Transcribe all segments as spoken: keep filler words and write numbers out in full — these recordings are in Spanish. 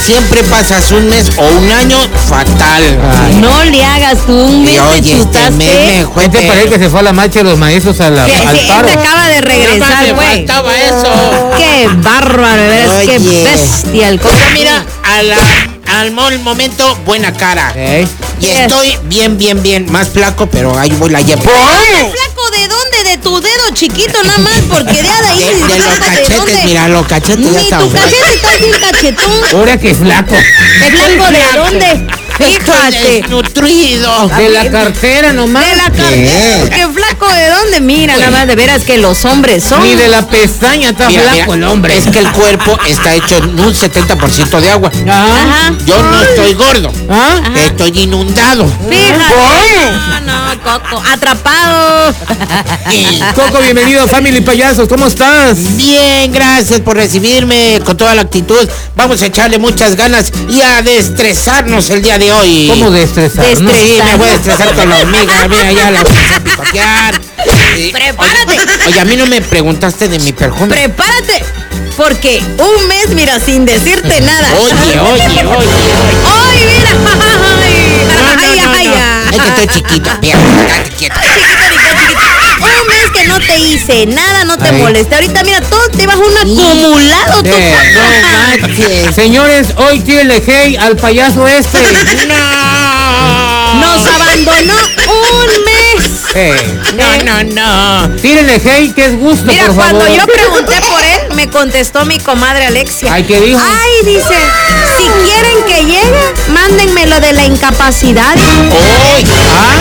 siempre pasas un mes o un año fatal. Ay. No le hagas tú un mes oye, te chutaste. Este ¿Qué te parece que se fue a la marcha de los maestros a la, que, al sí, paro? Él acaba de regresar, güey. Me faltaba eso. Qué bárbaro, de veras, Oye. qué bestia el coco. Mira, a la, al momento, buena cara. ¿Eh? Y Yes. estoy bien, bien, bien. Más flaco, pero ahí voy la llevo. ¿Flaco de dónde? De tu dedo chiquito nada más, porque de ahí... De, de los cachetes, mira, los cachetes ya Ni están tu flacos. cachete está sin cachetón. Ahora que flaco. ¿Flaco de dónde? Fíjate. Desnutrido. De la cartera nomás. De la cartera. ¿Qué flaco de dónde? Mira, nada más de veras que los hombres son. Ni de la pestaña está Mira, flaco mira, el hombre. es que el cuerpo está hecho en un setenta por ciento de agua. Ah. Ajá. Yo no estoy gordo. ¿Ah? Ajá. Estoy inundado. Fíjate. No, no, Coco. Atrapado. Y- Coco, bienvenido a Family Payasos. ¿Cómo estás? Bien, gracias por recibirme con toda la actitud. Vamos a echarle muchas ganas y a destresarnos el día de hoy. ¿Cómo de estresar? De ¿no? estres- Sí, me voy a estresar con la hormiga. Mira, ya la vamos a picotear. Sí. Prepárate. Oye, oye, a mí no me preguntaste de mi perfume. Prepárate. Porque un mes, mira, sin decirte nada. Oye, oye, oye, oye. ¡Ay, mira! ¡Ay! No, no, ¡Ay, no, ay, no. ay! Es que estoy chiquito. Mira, estate quieto. Chiquito, chiquito, chiquito. Un mes que no te hice nada, no te Ay. molesté. Ahorita, mira, todo te vas un acumulado. tú. Eh, No manches. Señores, hoy tírenle hey al payaso este. No. Nos abandonó un mes. Eh, No, no, no. tírenle hey, que es gusto, Mira, por cuando favor. yo pregunté por él, me contestó mi comadre Alexia. Ay, ¿qué dijo? Ay, dice, si quieren que llegue, mándenme lo de la incapacidad. ¡Oy! ¿Ah?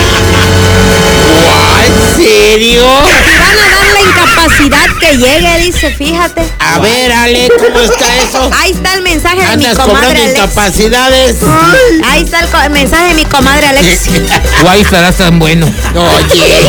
¿En serio? Van a dar la incapacidad que llegue, dice, fíjate. A ver, Ale, ¿cómo está eso? Ahí está el mensaje de mi Andas comadre cobrando Alexia. incapacidades. Ahí está el, co- el mensaje de mi comadre Alexia. Guay, estarás tan bueno. Oye.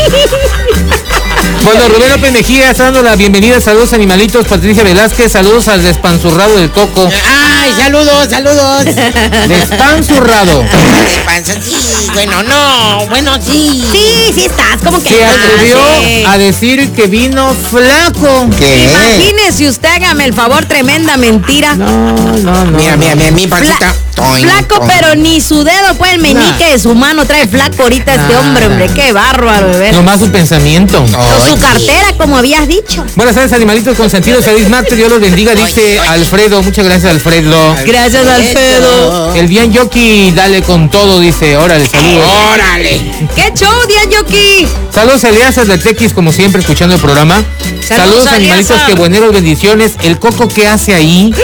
Bueno, Rubén López Mejía está dando la bienvenida. Saludos, animalitos. Patricia Velázquez, saludos al despanzurrado del Coco. Ay, saludos, saludos. Despanzurrado. De panza, sí, bueno, no, bueno, sí. Sí, sí estás, como que Se estás, atrevió sí. a decir que vino flaco. Imagínese usted, hágame el favor, tremenda mentira. No, no, no. Mira, mira, mira, mi pancita. Fla- Toin, flaco, toin. pero ni su dedo, pues el meñique de su mano trae flaco ahorita este Nada. hombre, hombre. Qué bárbaro, bebé. Nomás su pensamiento. O su Oye. cartera, como habías dicho. Buenas tardes, animalitos consentidos. Feliz martes, Dios los bendiga, dice Oye, oye. Alfredo. Muchas gracias, Alfredo. Gracias, Alfredo. El bien Yoki, dale con todo, dice. Órale, saludos. Órale. ¡Qué show, Dianyoki! Saludos a Eliasas de Tequis, como siempre, escuchando el programa. Saludos, animalitos, Eliasas. que bueneros, bendiciones. El Coco, ¿qué hace ahí?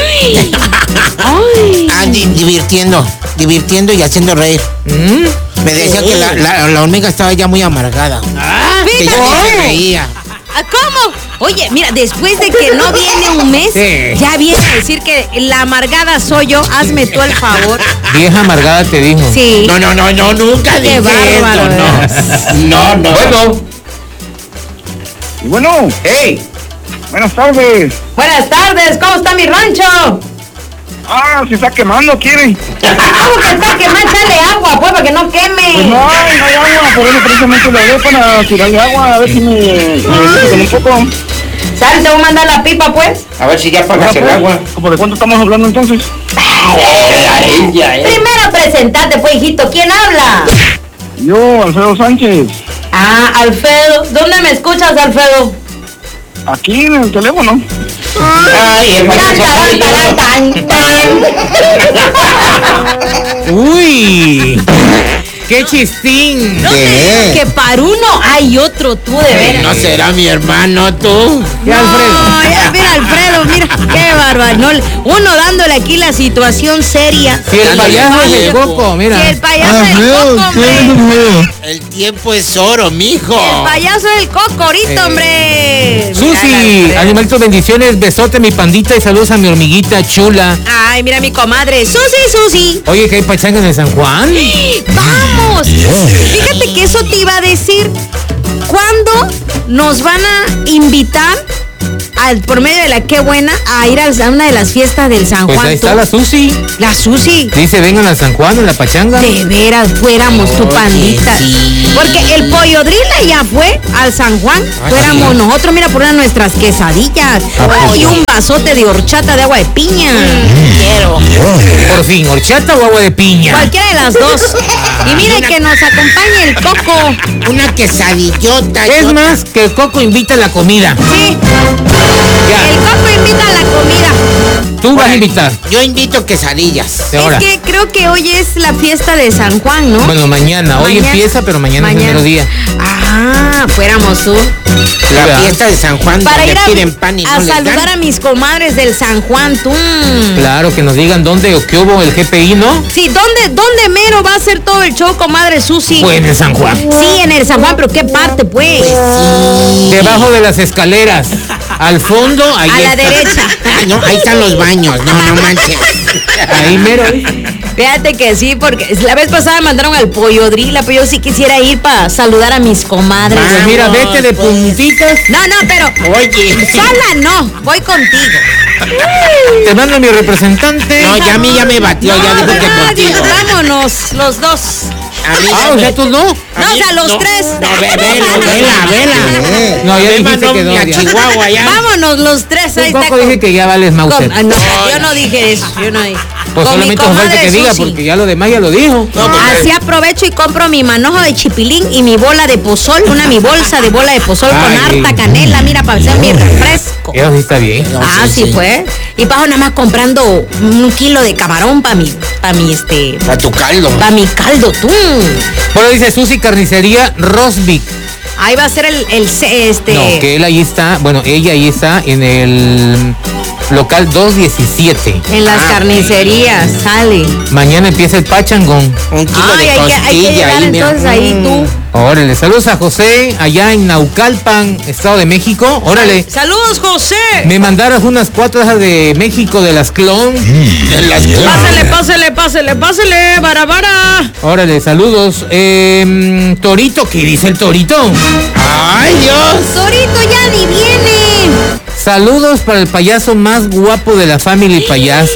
Ay. Ah, di- divirtiendo, divirtiendo y haciendo reír. ¿Mm? Me decía que la, la, la hormiga estaba ya muy amargada. Que ya ni se reía. Ah, ¿cómo? Oye, mira, después de que no viene un mes, Sí. ya viene a decir que la amargada soy yo. Hazme tú el favor. Vieja amargada te dijo. Sí. No, no, no, no, nunca Qué dije bárbaro, eso, no. No, no. Bueno, Y bueno, hey, buenas tardes. Buenas tardes, ¿cómo está mi rancho? Ah, se está quemando, ¿quiere? ¿Cómo que está que más echarle agua, pues, para que no Pues queme? no hay, no hay agua, por eso precisamente le hablé para tirarle agua, a ver si me, me con un poco. ¿Sabes? Te voy a mandar la pipa, pues. A ver si ya Ah, apagas el pues, agua. ¿Cómo de cuánto estamos hablando entonces? Ella, eh. Primero presentarte, pues, hijito. ¿Quién habla? Yo, Alfredo Sánchez, Ah, Alfredo. ¿Dónde me escuchas, Alfredo? aquí en el teléfono. Ay, el Tan, payaso soy tan, tan, yo. tan, tan. uy, qué chistín. No te digo que para uno hay otro, tú, de veras. ¿No será mi hermano tú? ¿Qué, Alfredo? No, ya, mira, Alfredo, mira, qué bárbaro. No, uno dándole aquí la situación seria. Si el Ándale, payaso es el viejo. Coco, mira. Si el payaso es el coco, hombre. El tiempo es oro, mijo. El payaso es el coco ahorita, Eh. hombre. Susi, Mira, Alfredo. animalitos, bendiciones, besote mi pandita y saludos a mi hormiguita chula. Ay, mira mi comadre. Susi, Susi. Oye, que hay pachangas en San Juan. Vamos. Fíjate que eso te iba a decir. ¿Cuándo nos van a invitar al, por medio de la Qué Buena a ir a una de las fiestas del San Pues Juan. ahí está tú. la Susi. La Susi. Dice, vengan a San Juan, en la pachanga. De veras, fuéramos tu Oye, pandita. sí. Porque el pollo drill ya fue al San Juan. Ah, fuéramos sí. nosotros, mira, por una de nuestras quesadillas. Ah, y un vasote de horchata de agua de piña. Quiero. Por fin, ¿horchata o agua de piña? Cualquiera de las dos. Y mire que nos acompañe el Coco. Una quesadillota. Es yo- más, que el Coco invita a la comida. Sí. Ya. El Coco invita a la comida. Tú vas a invitar. Yo invito quesadillas. De ahora. Es que creo que hoy es la fiesta de San Juan, ¿no? Bueno, mañana. Hoy Mañana. empieza, pero mañana, es el mero día. Ah, fuéramos tú. La ¿verdad? fiesta de San Juan, Para donde ir a, piden pan y a no les saludar dan. a mis comadres del San Juan, tú. Claro, que nos digan dónde o qué hubo el G P I, ¿no? Sí, ¿dónde, ¿dónde mero va a ser todo el show, comadre Susi? Pues en el San Juan. Sí, en el San Juan, pero ¿qué parte, pues? Debajo de las escaleras. Al fondo, ahí A la está. derecha. Ay, no, ahí están los baños. No, no manches. Ahí mero. Fíjate que sí, porque la vez pasada me mandaron al pollo drill, pero yo sí quisiera ir para saludar a mis comadres. Pues mira, Vamos, vete de pues. puntitas. No, no, pero Oye. sola no, voy contigo. Te mando a mi representante. No, ya a mí ya me batió, ya dijo que no, contigo. vámonos, los dos. A mí Ah, ya o me- sea, tú no. a No, mí- o sea, los no, tres. No, ve, ve, no, vela, vela. No, ya Me dijiste mandó que no, a ya. Chihuahua ya. Vámonos los tres, ahí Un está. poco dije que ya vales Mauser. con- ah, no, yo no dije eso, yo no dije. Pues Con mi solamente nos falta comadre que diga, Susi. porque ya lo demás ya lo dijo. No, pues, Así aprovecho y compro mi manojo de chipilín y mi bola de pozol, una mi bolsa de bola de pozol con Ay. harta canela, mira, para hacer mi refresco. Eso sí está bien. No, Ah, sí, sí, sí. pues. Y paso nada más comprando un kilo de camarón para mi, para mi, este, A tu caldo. para mi caldo, tú. Bueno, dice Susi Carnicería Rosvik. Ahí va a ser el, el ce- este. No, que él ahí está, bueno, ella ahí está en el local dos diecisiete. En las Ah, carnicerías, sale. Mañana empieza el pachangón. Un kilo Ay, de hay que, costilla hay que llegar ahí, mira. entonces ahí tú. Órale, saludos a José allá en Naucalpan, Estado de México. Órale, Saludos, José. me mandaras unas cuatro hojas de México de las clon. De las Pásele, pásele, pásele, pásele, bara, bara. Órale, saludos. Eh, torito, ¿qué dice el Torito? Ay, Dios. Torito ya ni viene. Saludos para el payaso más guapo de la familia Payaso.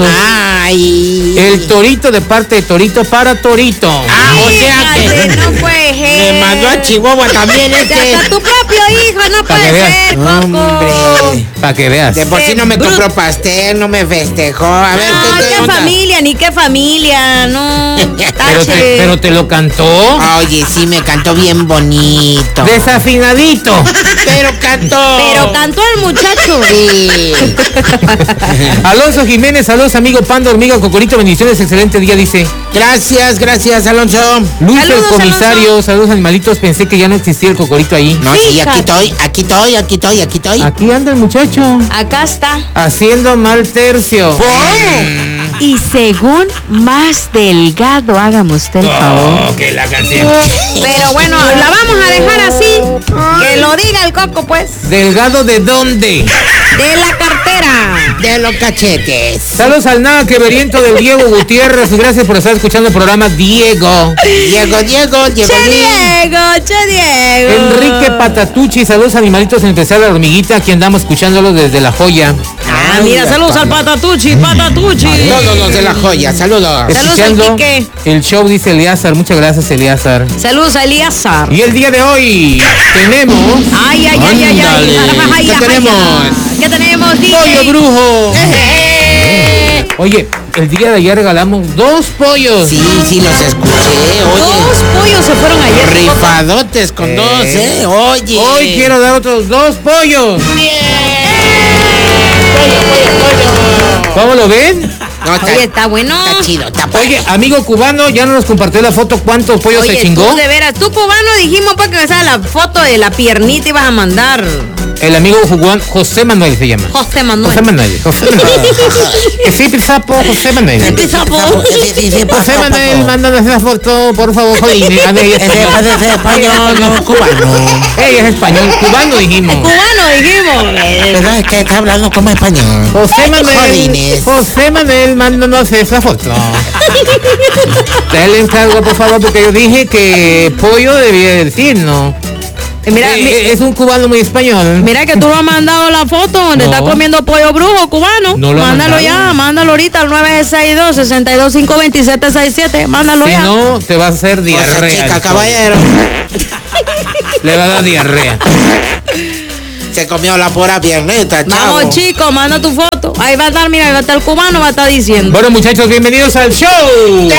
Ay. El Torito de parte de Torito para Torito. Ah, o sea Fíjate, que no puede ser. me mandó a Chihuahua también este. Hasta tu propio hijo, no Pa' que puede veas. ser, Coco. Hombre. Para que veas. De por sí no me Bruto. compró pastel, no me festejó. A ver, No, ¿qué, qué qué onda? familia, ni qué familia, no. Pero te, Tache. pero te lo cantó. Oye, sí, me cantó bien bonito. Desafinadito. Pero cantó. Pero cantó el muchacho. Sí. Alonso Jiménez, saludos amigo Pando Hormiga Cocorito, bendiciones, excelente día, dice. Gracias, gracias, Alonso. Luis el Saludos, comisario, Alonso. saludos animalitos, pensé que ya no existía el Cocorito ahí. No, sí, aquí Fíjate. estoy, aquí estoy, aquí estoy, aquí estoy. Aquí anda el muchacho, Acá está. haciendo mal tercio. Y según más delgado, hágame usted el favor. Oh, que la canción. Pero bueno, la vamos a dejar así. Que lo diga el Coco, pues. ¿Delgado de dónde? De la cartera. De los cachetes. Saludos al nada queberiento del Diego Gutiérrez, gracias por estar escuchando el programa, Diego. Diego, Diego, Diego. Che Lee. Diego, che Diego. Enrique Patatucci, saludos animalitos, en especial a la hormiguita, aquí andamos escuchándolo desde La Joya. Ah, mira, saludos al Patatucci, Patatucci. Todos los de la joya, saludos. Saludos al Escuchando Quique. el show, dice Eleazar, muchas gracias Eleazar. Saludos a Elíasar. Y el día de hoy tenemos Ay, ay, ay, ay, ay. Ándale. Ay, ¿Qué ay, tenemos? ay. ¿Qué tenemos, D J? pollo brujo. Eh, Oye, el día de ayer regalamos dos pollos. Sí, sí, los escuché, oye. Dos pollos se fueron ayer. Rifadotes con Eh. dos, ¿eh? Oye. Hoy quiero dar otros dos pollos. ¿Cómo lo ven? No, está, Oye, está bueno. está chido, está padre. Oye, amigo cubano, ya no nos compartió la foto cuántos pollos Oye, se chingó. tú de veras, tú cubano dijimos para que me salga la foto de la piernita ibas a mandar. El amigo Juan José Manuel se llama. José Manuel. José Manuel. José Manuel. Que sí, pisapo, José Manuel. Sí, sapo. Sí, sí, sí, papo, José Manuel, papo. mándanos esa foto, por favor, Jolín. Ah, no, ella es Ese español. parece español, no cubano. Ella es español, cubano dijimos. Cubano dijimos. ¿Verdad? Es que está hablando como español. José Manuel, Jolines. José Manuel, mándanos esa foto. Dale encargo, por favor, porque yo dije que pollo debía decir, ¿no? Mira, Eh, mi- eh, es un cubano muy español. Mira que tú no has mandado la foto donde No. está comiendo pollo brujo cubano. No lo ha Mándalo mandado. ya, mándalo ahorita al nueve seis dos, seis dos cinco, dos siete seis siete. Mándalo Si ya. no, te va a hacer Cosa diarrea. chica, el caballero. Le va a dar diarrea. Se comió la pura piernita, chavo. Vamos, chicos, manda tu foto. Ahí va a estar, mira, ahí va a estar el cubano, va a estar diciendo. Bueno, muchachos, bienvenidos al show.